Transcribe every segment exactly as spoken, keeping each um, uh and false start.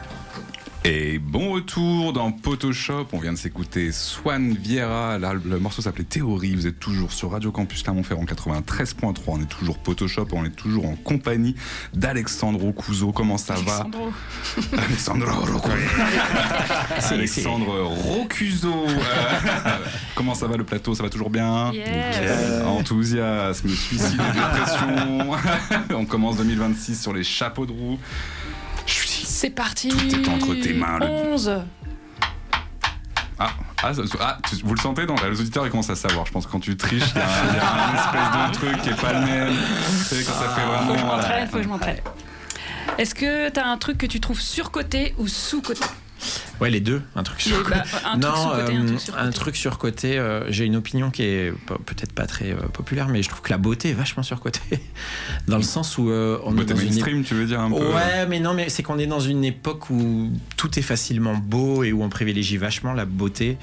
Et bon retour dans Photoshop, on vient de s'écouter Swan Vieira, là, le morceau s'appelait Théorie, vous êtes toujours sur Radio Campus Clermont-Ferrand quatre-vingt-treize point trois, on est toujours Photoshop, on est toujours en compagnie d'Alexandro Cuso, comment ça Alexandro. va Alexandro Rocuso. Alexandre Rocuso, euh, comment ça va le plateau, ça va toujours bien? Yes. euh, Enthousiasme, suicide et dépression, on commence deux mille vingt-six sur les chapeaux de roue. C'est parti. Tout est entre tes mains. Le... onze. Ah, ah, ça, ah tu, vous le sentez dans, les auditeurs ils commencent à savoir. Je pense que quand tu triches, il y, y a un espèce de truc qui est pas le même. Vous savez quand ça fait vraiment. Faut que je m'entraîne, faut que je m'entraîne. Est-ce que t'as un truc que tu trouves surcoté ou sous-coté? Ouais, les deux, un truc sur bah, un non, truc sur-côté, euh, un truc sur-côté. un truc surcoté. Euh, j'ai une opinion qui est peut-être pas très euh, populaire, mais je trouve que la beauté est vachement surcotée, dans le sens où euh, on beauté est dans mainstream, une... tu veux dire un peu. Ouais, mais non, mais c'est qu'on est dans une époque où tout est facilement beau et où on privilégie vachement la beauté.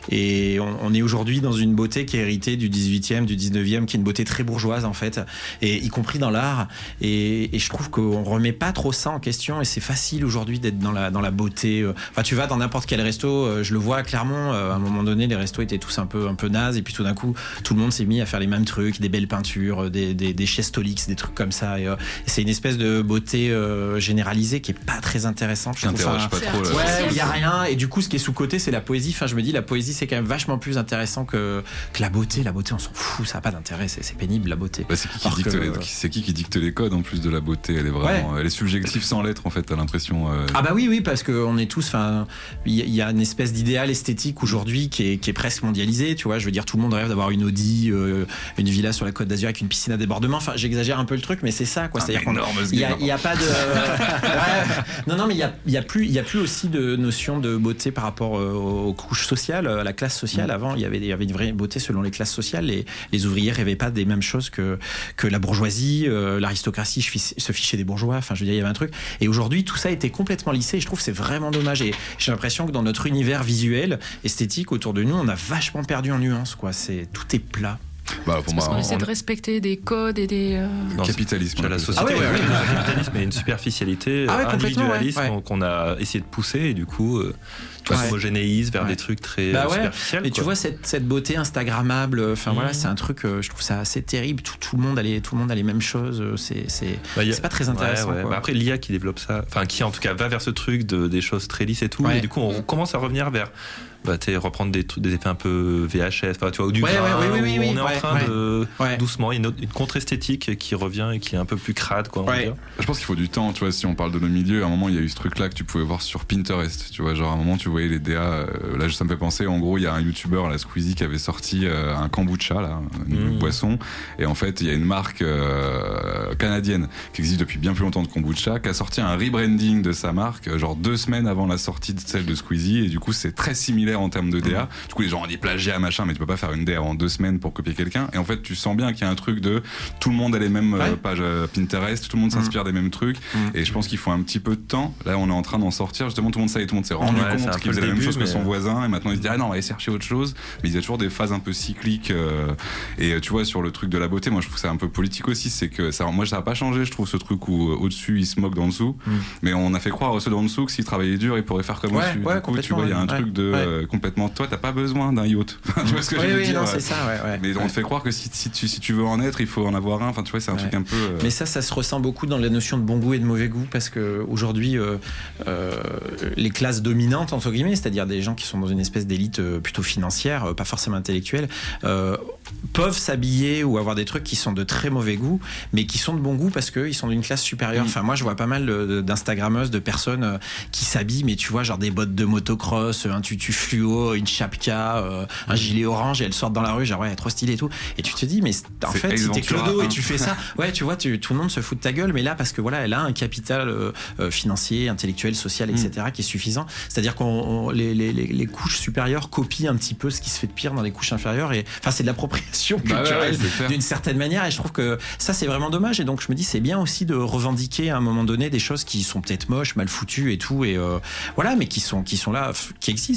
Et on, on est aujourd'hui dans une beauté qui est héritée du dix-huitième, du dix-neuvième, qui est une beauté très bourgeoise en fait, et y compris dans l'art. Et, et je trouve qu'on remet pas trop ça en question. Et c'est facile aujourd'hui d'être dans la dans la beauté. Enfin, tu vas dans n'importe quel resto, je le vois à Clermont, à un moment donné les restos étaient tous un peu un peu nazes et puis tout d'un coup tout le monde s'est mis à faire les mêmes trucs, des belles peintures, des des, des chestolix, des trucs comme ça et, euh, et c'est une espèce de beauté euh, généralisée qui est pas très intéressante. Je t'interroge pas trop. Là. Ouais, il y a rien et du coup ce qui est sous côté c'est la poésie. Enfin je me dis la poésie c'est quand même vachement plus intéressant que que la beauté. La beauté on s'en fout, ça a pas d'intérêt, c'est, c'est pénible la beauté. Bah, c'est qui qui dicte que, les, c'est qui qui dicte les codes en plus de la beauté. Elle est vraiment, ouais. Elle est subjective sans l'être en fait. T'as l'impression. Euh... Ah bah oui oui parce que on est tous, enfin il y, y a une espèce d'idéal esthétique aujourd'hui qui est, qui est presque mondialisé, tu vois, je veux dire tout le monde rêve d'avoir une Audi, euh, une villa sur la Côte d'Azur avec une piscine à débordement, enfin j'exagère un peu le truc mais c'est ça quoi, c'est-à-dire qu'il y a, y a pas de euh, ouais, non non mais il y a, y a plus il y a plus aussi de notion de beauté par rapport euh, aux couches sociales, à la classe sociale. Mmh. Avant il y avait il y avait une vraie beauté selon les classes sociales, les, les ouvriers rêvaient pas des mêmes choses que que la bourgeoisie, euh, l'aristocratie se fichait des bourgeois, enfin je veux dire il y avait un truc et aujourd'hui tout ça a été complètement lissé et je trouve que c'est vraiment dommage et j'ai l'impression que dans notre univers visuel, esthétique autour de nous, on a vachement perdu en nuances, quoi. C'est, tout est plat. Bah, pour parce moi, qu'on essaie de respecter des codes et des... Euh... Le capitalisme. La société, ah ouais, ouais, ouais. Le capitalisme est une superficialité, ah ouais, un individualisme ouais. qu'on a essayé de pousser et du coup... Euh, tout ouais. s'homogénéise vers ouais. des trucs très bah ouais. superficiels. Et quoi. tu vois cette, cette beauté instagrammable, enfin mmh. voilà, c'est un truc, euh, je trouve ça assez terrible. Tout, tout le monde a les, tout le monde a les mêmes choses. C'est, c'est, bah, a, c'est pas très intéressant. Ouais, ouais. Quoi. Bah après l'I A qui développe ça, enfin qui en tout cas va vers ce truc de des choses très lisses et tout. Ouais. Et du coup on commence à revenir vers, bah t'es reprendre des trucs, des effets un peu V H S, enfin tu vois, ou du ouais, grain, ouais, oui, oui, oui, on oui, est ouais, en train ouais. de ouais. doucement une, une contre-esthétique qui revient et qui est un peu plus crade, quoi. On ouais. dire. Je pense qu'il faut du temps, tu vois. Si on parle de nos milieux, à un moment il y a eu ce truc-là que tu pouvais voir sur Pinterest, tu vois, genre à un moment tu voyais les D A. Euh, là ça me fait penser, en gros il y a un youtubeur, la Squeezie, qui avait sorti euh, un kombucha là, une mmh. boisson, et en fait il y a une marque euh, canadienne qui existe depuis bien plus longtemps de kombucha, qui a sorti un rebranding de sa marque genre deux semaines avant la sortie de celle de Squeezie, et du coup c'est très similaire en termes de D A. Mmh. Du coup les gens ont dit plagiat machin, mais tu peux pas faire une D A en deux semaines pour copier quelqu'un, et en fait tu sens bien qu'il y a un truc de tout le monde a les mêmes ouais. euh, pages euh, Pinterest, tout le monde s'inspire mmh. des mêmes trucs, mmh. et je pense qu'il faut un petit peu de temps. Là on est en train d'en sortir, justement tout le monde sait, tout le monde s'est rendu ouais, compte qu'il faisait la même chose que son mais... voisin, et maintenant il se dit ah non on va aller chercher autre chose, mais il y a toujours des phases un peu cycliques, euh, et tu vois sur le truc de la beauté, moi je trouve ça un peu politique aussi, c'est que ça, moi ça n'a pas changé, je trouve, ce truc où euh, au-dessus ils se moquent d'en dessous, mm. mais on a fait croire à ceux d'en dessous que s'ils travaillaient dur ils pourraient faire comme ouais, au-dessus, ouais, du coup tu vois il y a un ouais, truc de ouais. euh, complètement, toi t'as pas besoin d'un yacht, tu vois ce que oui, je veux oui, dire, non, c'est ça, ouais, ouais, mais ouais. on te fait croire que si, si, tu, si tu veux en être il faut en avoir un, enfin tu vois c'est un ouais. truc un peu euh... mais ça ça se ressent beaucoup dans la notion de bon goût et de mauvais goût, parce que aujourd'hui euh, euh, les classes dominantes entre guillemets, c'est-à-dire des gens qui sont dans une espèce d'élite euh, plutôt financière, euh, pas forcément intellectuelle, euh, peuvent s'habiller ou avoir des trucs qui sont de très mauvais goût, mais qui sont de bon goût parce qu'ils sont d'une classe supérieure. Enfin, moi, je vois pas mal de, d'instagrammeuses, de personnes euh, qui s'habillent, mais tu vois, genre des bottes de motocross, un tutu fluo, une chapka, euh, un gilet orange, et elles sortent dans la rue, genre ouais, trop stylé et tout. Et tu te dis, mais en c'est fait, si t'es clodo et tu fais ça, ouais, tu vois, tu, tout le monde se fout de ta gueule, mais là, parce que voilà, elle a un capital euh, financier, intellectuel, social, et cetera, mm. qui est suffisant. C'est-à-dire qu'on on, les, les, les, les couches supérieures copient un petit peu ce qui se fait de pire dans les couches inférieures, et enfin, c'est de l'appropriation culturelle bah ouais, ouais, d'une certaine manière, et je trouve que ça, c'est vraiment dommage. Et donc, je me dis, c'est bien aussi de revendiquer à un moment donné des choses qui sont peut-être moches, mal foutues et tout, et euh, voilà, mais qui sont, qui sont là, qui existent. Enfin, genre,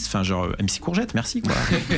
dire euh, M C Courgette, merci quoi.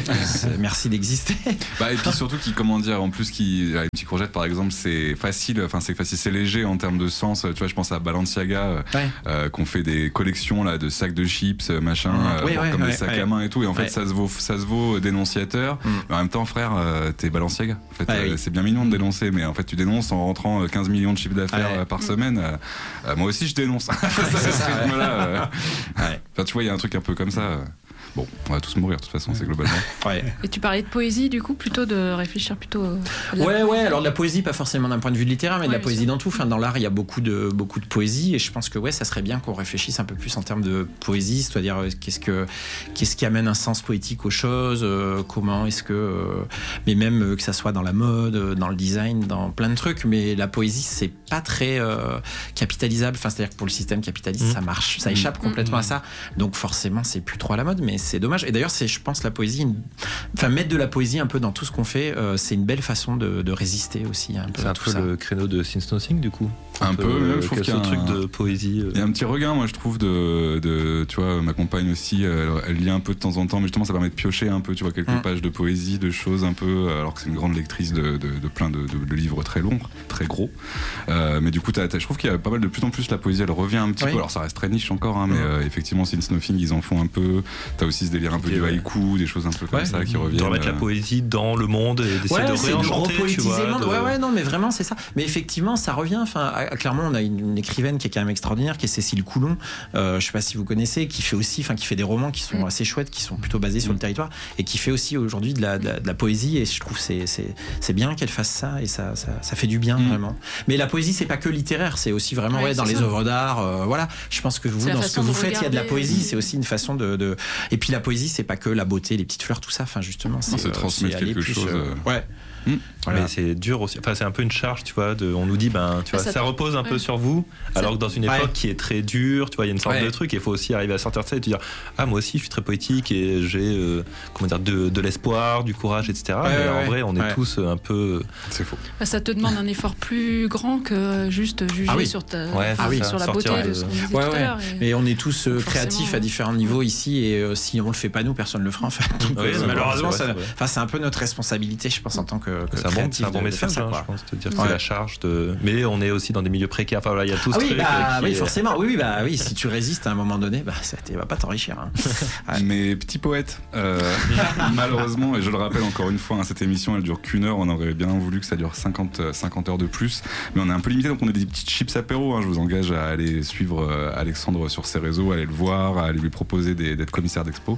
Merci d'exister. Bah, et puis surtout qui, comment dire, en plus qui, M C Courgette par exemple, c'est facile, enfin c'est facile, c'est léger en termes de sens. Tu vois, je pense à Balenciaga, ouais. euh, qu'on fait des collections là de sacs de chips, machin, mmh. euh, oui, ouais, comme ouais, des sacs ouais. à main et tout. Et en fait, ouais. ça se vaut, ça se vaut dénonciateur. Mmh. Mais en même temps, frère, euh, t'es Balenciaga. En fait, ouais, euh, oui. c'est bien mignon de dénoncer, mais en fait, tu dénonces en rentrant quinze millions de chiffre d'affaires ouais. par mmh. semaine. Euh, euh, moi aussi, je dénonce. ça, c'est ça, ouais. là, euh... ouais. Enfin, tu vois, il y a un truc un peu comme ça. Euh... Bon, on va tous mourir de toute façon, c'est globalement. Ouais. Et tu parlais de poésie, du coup, plutôt de réfléchir plutôt. À ouais, ouais. Alors de la poésie, pas forcément d'un point de vue littéraire, mais ouais, de la poésie sûr. Dans tout. Enfin, dans l'art, il y a beaucoup de beaucoup de poésie, et je pense que ouais, ça serait bien qu'on réfléchisse un peu plus en termes de poésie, c'est-à-dire qu'est-ce que qu'est-ce qui amène un sens poétique aux choses, euh, comment est-ce que, euh, mais même euh, que ça soit dans la mode, dans le design, dans plein de trucs. Mais la poésie, c'est pas très euh, capitalisable. Enfin, c'est-à-dire que pour le système capitaliste, mmh. ça marche, ça échappe mmh. complètement mmh. à ça. Donc forcément, c'est plus trop à la mode, mais c'est dommage. Et d'ailleurs, c'est, je pense, la poésie, une... enfin, mettre de la poésie un peu dans tout ce qu'on fait, euh, c'est une belle façon de, de résister aussi. Un peu c'est un tout peu ça. Le créneau de Since Nothing, du coup. Un, un peu, peu euh, je trouve qu'il y a ce un... truc de poésie. Euh... Il y a un petit regain, moi, je trouve, de, de tu vois, ma compagne aussi, elle, elle lit un peu de temps en temps, mais justement, ça permet de piocher un peu, tu vois, quelques mmh. pages de poésie, de choses un peu, alors que c'est une grande lectrice de, de, de plein de, de, de livres très longs, très gros. Euh, mais du coup, t'as, t'as, je trouve qu'il y a pas mal de plus en plus la poésie, elle revient un petit oui. peu. Alors, ça reste très niche encore, hein, mais mmh. euh, effectivement, Since Nothing, ils en font un peu. T'as aussi ce délire un peu du haïku, des choses un peu comme ouais. ça qui reviennent. De remettre euh... la poésie dans le monde et d'essayer ouais, de réenchanter, tu vois. De... Ouais, ouais, non, mais vraiment, c'est ça. Mais effectivement, ça revient. Enfin, à, clairement, on a une, une écrivaine qui est quand même extraordinaire, qui est Cécile Coulon. Euh, je sais pas si vous connaissez, qui fait aussi, enfin, qui fait des romans qui sont mmh. assez chouettes, qui sont plutôt basés mmh. sur le territoire, et qui fait aussi aujourd'hui de la, de la, de la poésie. Et je trouve c'est c'est c'est bien qu'elle fasse ça, et ça ça, ça fait du bien mmh. vraiment. Mais la poésie, c'est pas que littéraire, c'est aussi vraiment ouais, ouais dans les ça. œuvres d'art. Euh, voilà, je pense que vous, dans ce que vous faites, il y a de la poésie. C'est aussi une façon de, de. Et puis la poésie, c'est pas que la beauté, les petites fleurs, tout ça. Enfin, justement, c'est, non, c'est euh, transmettre c'est quelque plus, chose. Euh, ouais. Mmh. Voilà. Mais c'est dur aussi. Enfin, c'est un peu une charge, tu vois. De, on nous dit, ben, tu vois, ça, ça repose un ouais. peu sur vous, ça... alors que dans une époque ouais. qui est très dure, tu vois, il y a une sorte ouais. de truc. Il faut aussi arriver à sortir de ça et te dire, ah, moi aussi, je suis très poétique et j'ai, euh, comment dire, de, de l'espoir, du courage, et cetera. Ouais, mais ouais, en vrai, on est ouais. tous un peu. C'est faux. Bah, ça te demande un effort plus grand que juste juger ah oui. sur ta, ouais, ah oui. ça, sur la beauté de ce qu'on disait tout à l'heure. Et... et on est tous euh, créatifs à différents niveaux ici, et euh, si on le fait pas nous, personne le fera. Donc, oui, euh, malheureusement, c'est, ça, enfin, c'est un peu notre responsabilité, je pense, en tant que, que créatif. Bon message, ça, hein, je pense, de dire que ouais. c'est la charge de. Mais on est aussi dans des milieux précaires. Enfin voilà, il y a tout ce ah oui, truc. Bah, oui, est... forcément. Oui, oui, bah oui. Si tu résistes à un moment donné, bah ça ne va pas t'enrichir. Hein. Ouais. Mais petit poète, euh, malheureusement, et je le rappelle encore une fois, hein, cette émission elle dure qu'une heure. On aurait bien voulu que ça dure cinquante, cinquante heures de plus, mais on est un peu limité, donc on a des petites chips apéro. Hein. Je vous engage à aller suivre euh, Alexandre sur ses réseaux, à aller le voir, à aller lui proposer des, d'être commissaire d'expo.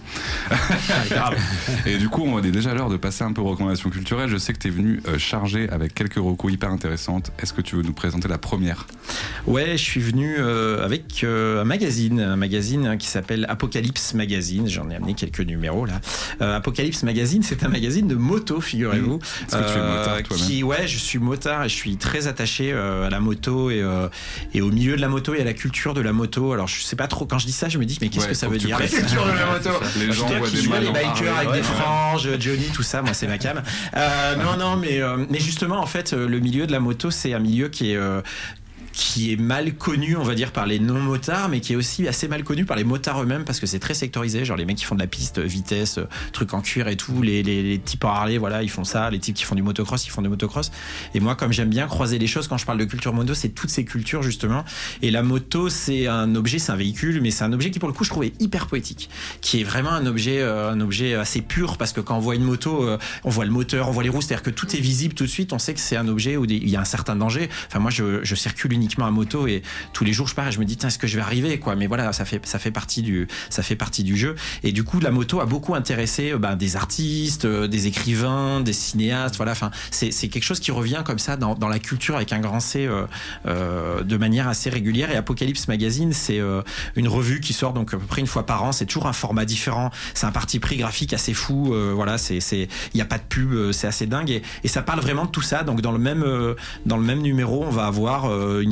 Et du coup, on est déjà à l'heure de passer un peu aux recommandations culturelles. Je sais que tu es venu euh, chargé avec quelques recos hyper intéressantes. Est-ce que tu veux nous présenter la première ? Ouais, je suis venu euh, avec euh, un magazine, un magazine hein, qui s'appelle Apocalypse Magazine. J'en ai amené quelques numéros là. Euh, Apocalypse Magazine, c'est un magazine de moto, figurez-vous. Mmh. Est-ce que euh, tu es motard toi-même ? Qui, ouais, je suis motard et je suis très attaché euh, à la moto et, euh, et au milieu de la moto et à la culture de la moto. Alors je sais pas trop, quand je dis ça, je me dis mais qu'est-ce ouais, que ça veut dire la culture de la moto ? Les gens voient des les bikers avec ouais, des franges, ouais. Johnny, tout ça, moi c'est ma cam. Euh, non, non, mais euh, mais justement en fait le milieu de la moto c'est un milieu qui est euh, qui est mal connu, on va dire, par les non-motards, mais qui est aussi assez mal connu par les motards eux-mêmes, parce que c'est très sectorisé. Genre les mecs qui font de la piste, vitesse, trucs en cuir et tout, les, les, les types en Harley, voilà, ils font ça. Les types qui font du motocross, ils font du motocross. Et moi, comme j'aime bien croiser les choses, quand je parle de culture moto, c'est toutes ces cultures, justement. Et la moto, c'est un objet, c'est un véhicule, mais c'est un objet qui, pour le coup, je trouvais hyper poétique, qui est vraiment un objet, euh, un objet assez pur, parce que quand on voit une moto, euh, on voit le moteur, on voit les roues, c'est-à-dire que tout est visible tout de suite, on sait que c'est un objet où il y a un certain danger. Enfin, moi, je, je circule uniquement à moto et tous les jours je pars et je me dis tiens, est-ce que je vais arriver quoi, mais voilà, ça fait ça fait partie du ça fait partie du jeu. Et du coup la moto a beaucoup intéressé bah, des artistes, euh, des écrivains, des cinéastes, voilà, enfin c'est c'est quelque chose qui revient comme ça dans dans la culture avec un grand C euh, euh, de manière assez régulière. Et Apocalypse Magazine, c'est euh, une revue qui sort donc à peu près une fois par an, c'est toujours un format différent, c'est un parti pris graphique assez fou, euh, voilà, c'est c'est il y a pas de pub, euh, c'est assez dingue, et, et ça parle vraiment de tout ça. Donc dans le même euh, dans le même numéro, on va avoir euh, une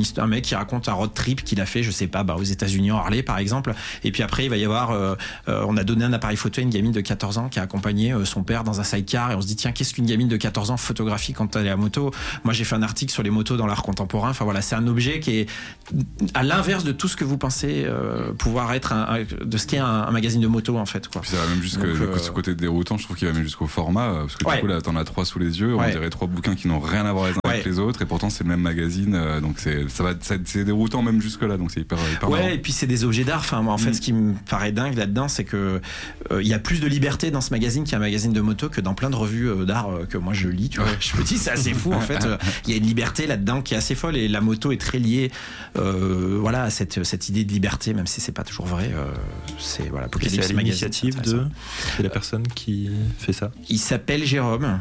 histoire, un mec qui raconte un road trip qu'il a fait, je sais pas, bah, aux États-Unis en Harley par exemple. Et puis après, il va y avoir, euh, euh, on a donné un appareil photo à une gamine de quatorze ans qui a accompagné euh, son père dans un sidecar, et on se dit tiens, qu'est-ce qu'une gamine de quatorze ans photographie quand elle est à moto? Moi, j'ai fait un article sur les motos dans l'art contemporain. Enfin voilà, c'est un objet qui est à l'inverse de tout ce que vous pensez euh, pouvoir être un, un, de ce qu'est un, un magazine de moto en fait, quoi. Puis ça va même jusque Donc, euh... ce côté déroutant, je trouve qu'il va même jusqu'au format, parce que ouais. du coup là, t'en as trois sous les yeux. Ouais. On dirait trois bouquins qui n'ont rien à voir les uns ouais. avec les autres, et pourtant c'est le même magazine, euh, donc c'est ça va ça, c'est déroutant même jusque là, donc c'est hyper, hyper ouais marrant. Et puis c'est des objets d'art. Enfin moi, en fait, mmh. ce qui me paraît dingue là-dedans, c'est que il euh, y a plus de liberté dans ce magazine qui est un magazine de moto que dans plein de revues euh, d'art euh, que moi je lis, tu vois. Je me dis c'est assez fou en fait. Il euh, y a une liberté là-dedans qui est assez folle, et la moto est très liée euh, voilà à cette cette idée de liberté, même si c'est pas toujours vrai. Euh, c'est voilà Apocalypse Magazine. L'initiative de c'est la personne qui fait ça. Il s'appelle Jérôme.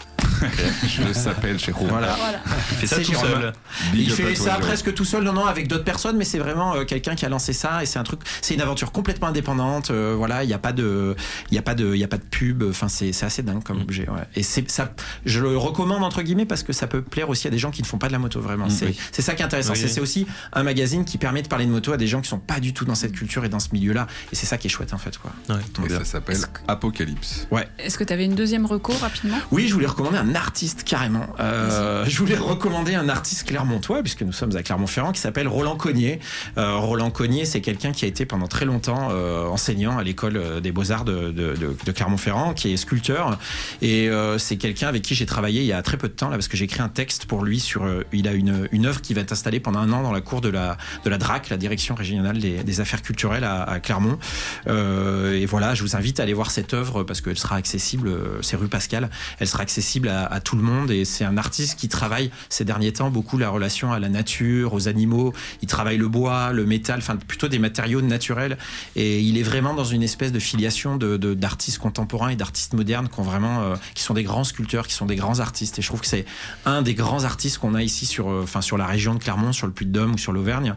Je s'appelle chez Roux. Voilà. voilà. Il fait ça tout seul. Il fait ça toi, presque tout seul, non, non, avec d'autres personnes, mais c'est vraiment euh, quelqu'un qui a lancé ça, et c'est un truc, c'est une aventure complètement indépendante. Euh, voilà, il y a pas de, il y a pas de, il y a pas de pub. Enfin, c'est, c'est assez dingue comme mmh. objet. Ouais. Et c'est ça, je le recommande entre guillemets parce que ça peut plaire aussi à des gens qui ne font pas de la moto vraiment. Mmh. C'est, oui. c'est ça qui est intéressant. Oui, c'est, oui. c'est aussi un magazine qui permet de parler de moto à des gens qui sont pas du tout dans cette culture et dans ce milieu-là. Et c'est ça qui est chouette en fait, quoi. Ouais, et ça s'appelle que... Apocalypse. Ouais. Est-ce que tu avais une deuxième reco rapidement? Oui, je voulais recommander un artiste carrément. Euh, je voulais recommander un artiste clermontois, puisque nous sommes à Clermont-Ferrand, qui s'appelle Roland Cognier. Euh, Roland Cognier, c'est quelqu'un qui a été pendant très longtemps euh, enseignant à l'école des Beaux-Arts de, de, de, de Clermont-Ferrand, qui est sculpteur. Et euh, c'est quelqu'un avec qui j'ai travaillé il y a très peu de temps, là, parce que j'ai écrit un texte pour lui sur. Euh, il a une, une œuvre qui va être installée pendant un an dans la cour de la, de la D R A C, la Direction régionale des, des affaires culturelles à, à Clermont. Euh, et voilà, je vous invite à aller voir cette œuvre parce qu'elle sera accessible. C'est rue Pascal. Elle sera accessible à, à tout le monde. Et c'est un artiste qui travaille ces derniers temps beaucoup la relation à la nature, aux animaux. Il travaille le bois, le métal, enfin plutôt des matériaux naturels. Et il est vraiment dans une espèce de filiation de, de, d'artistes contemporains et d'artistes modernes qui ont vraiment, euh, qui sont des grands sculpteurs, qui sont des grands artistes. Et je trouve que c'est un des grands artistes qu'on a ici sur, euh, enfin sur la région de Clermont, sur le Puy-de-Dôme ou sur l'Auvergne.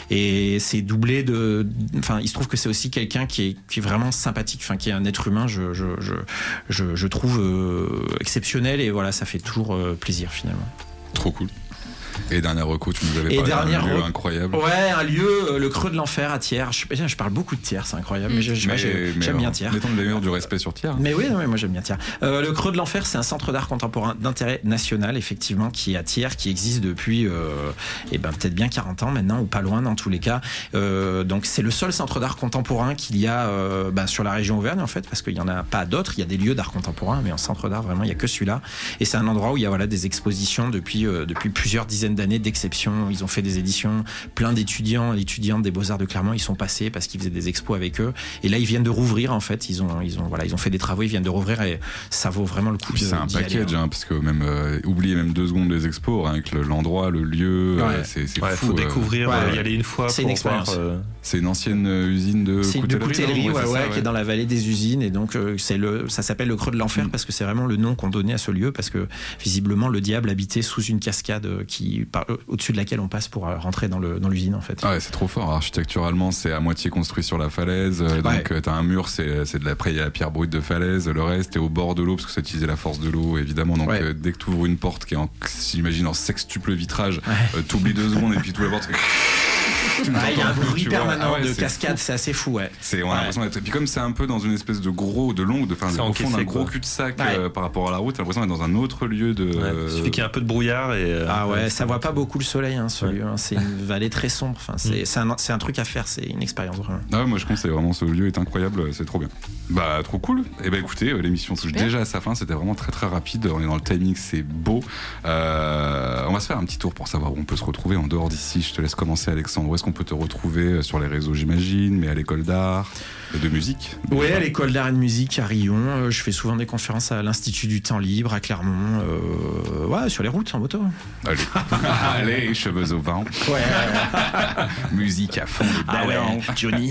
Et c'est doublé de, enfin il se trouve que c'est aussi quelqu'un qui est, qui est vraiment sympathique, enfin qui est un être humain, je, je, je, je, je trouve euh, exceptionnel. Et voilà, ça fait toujours euh, plaisir finalement. Trop cool. Et dernière reco, tu nous avais et parlé d'un lieu re... incroyable. Ouais, un lieu, euh, le Creux de l'Enfer à Thiers. Je, je parle beaucoup de Thiers, c'est incroyable. Mais, je, je, mais, j'ai, mais j'aime bien Thiers. Mettons le meilleur du respect sur Thiers. Mais oui, non, mais moi j'aime bien Thiers. Euh, le Creux de l'Enfer, c'est un centre d'art contemporain d'intérêt national, effectivement, qui est à Thiers, qui existe depuis euh, eh ben, peut-être bien quarante ans maintenant, ou pas loin dans tous les cas. Euh, donc c'est le seul centre d'art contemporain qu'il y a euh, ben, sur la région Auvergne, en fait, parce qu'il n'y en a pas d'autres. Il y a des lieux d'art contemporain, mais en centre d'art, vraiment, il n'y a que celui-là. Et c'est un endroit où il y a voilà, des expositions depuis, euh, depuis plusieurs dizaines d'années d'exception. Ils ont fait des éditions, plein d'étudiants et étudiantes des Beaux-Arts de Clermont, ils sont passés parce qu'ils faisaient des expos avec eux. Et là, ils viennent de rouvrir, en fait. Ils ont, ils ont, voilà, ils ont fait des travaux, ils viennent de rouvrir et ça vaut vraiment le coup. Puis de, c'est un package, hein, parce que même, euh, oubliez même deux secondes les expos, avec hein, l'endroit, le lieu, ouais. euh, c'est, c'est ouais, fou. Il faut euh, découvrir, ouais, euh, y aller une fois. C'est pour une expérience. Voir, euh... C'est une ancienne usine de c'est coutellerie. De coutellerie, ouais, ouais, ouais, ça, qui est dans la vallée des usines. Et donc, euh, c'est le, ça s'appelle le Creux de l'Enfer mmh. parce que c'est vraiment le nom qu'on donnait à ce lieu, parce que visiblement, le diable habitait sous une cascade qui, par, au-dessus de laquelle on passe pour rentrer dans, le, dans l'usine en fait. Ah ouais, c'est trop fort. Architecturalement, c'est à moitié construit sur la falaise. Ouais. Donc t'as un mur, c'est, c'est de la, après il y a la pierre brute de falaise. Le reste est au bord de l'eau parce que ça utilisait la force de l'eau évidemment. Donc ouais. euh, dès que tu ouvres une porte qui est en, j'imagine en sextuple vitrage, ouais. euh, t'oublies deux secondes et puis tu ouvres la porte. Il ouais, y a un bruit permanent ah ouais, de cascade, fou. C'est assez fou, ouais. C'est, on a ouais. l'impression d'être. Et puis comme c'est un peu dans une espèce de gros, de long, de, enfin, au fond d'un gros cul-de-sac ouais. euh, par rapport à la route, t'as l'impression d'être dans un autre lieu de. Ouais, il suffit qu'il y ait un peu de brouillard et. Euh, ah ouais, ça voit pas beaucoup le soleil, hein, ce ouais. lieu. Hein. C'est une vallée très sombre. Enfin, c'est, mm. c'est, un, c'est un truc à faire, c'est une expérience vraiment. Ah ouais, moi je conseille vraiment, ce lieu est incroyable, c'est trop bien. Bah trop cool. Et bah écoutez, l'émission touche déjà à sa fin. C'était vraiment très très rapide. On est dans le timing, c'est beau. Euh, on va se faire un petit tour pour savoir où on peut se retrouver en dehors d'ici. Je te laisse commencer, Alexandre. Où est-ce qu'on peut te retrouver sur les réseaux, j'imagine, mais à l'école d'art et de musique? Oui, à l'école d'art et de musique à Rion. Je fais souvent des conférences à l'Institut du Temps Libre à Clermont. Euh, ouais, sur les routes en moto. Allez, allez, cheveux au vent. Ouais. ouais. Musique à fond. Ah ouais, Johnny.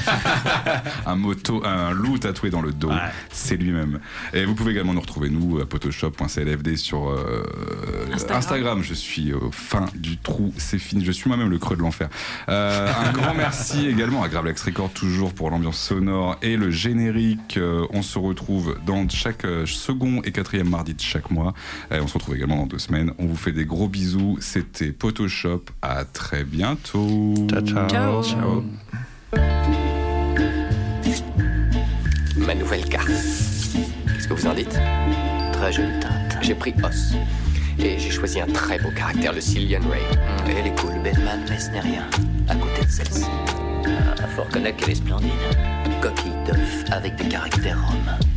un moto, un loup tatoué dans le dos. Ouais. C'est lui-même. Et vous pouvez également nous retrouver nous à photoshop point c l f d sur euh, Instagram. Instagram. Je suis au fin du trou. C'est fini. Je suis moi-même le Creux de l'Enfer. Euh, un grand merci également à Gravelax Records, toujours pour l'ambiance sonore et le générique. Euh, on se retrouve dans chaque euh, second et quatrième mardi de chaque mois. Et on se retrouve également dans deux semaines. On vous fait des gros bisous. C'était Potoshop. À très bientôt. Ciao, ciao. Ciao. Ciao. Ma nouvelle carte. Qu'est-ce que vous en dites? Très jolie teinte. J'ai pris Os. Et j'ai choisi un très beau caractère, le Cillian Ray. Mmh, elle est cool, Batman, mais ce n'est rien. À côté de celle-ci. Ah, faut reconnaître qu'elle est splendide. Coquille d'œuf avec des caractères roms.